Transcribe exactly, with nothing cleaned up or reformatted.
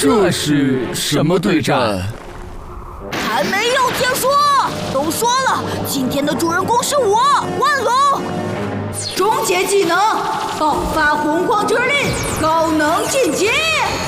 这是什么对战？ 还没有结束！都说了，今天的主人公是我，万龙。终结技能，爆发洪荒之力，高能晋级。